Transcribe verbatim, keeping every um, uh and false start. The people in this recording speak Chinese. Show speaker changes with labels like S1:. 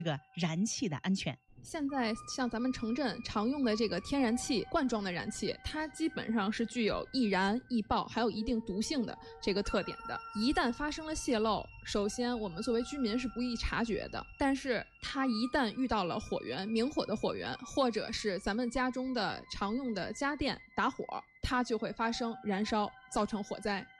S1: 这个燃气的安全。
S2: 现在像咱们城镇常用的这个天然气罐装的燃气，它基本上是具有易燃易爆还有一定毒性的这个特点的。一旦发生了泄漏，首先我们作为居民是不易察觉的，但是它一旦遇到了火源，明火的火源，或者是咱们家中的常用的家电打火，它就会发生燃烧，造成火灾。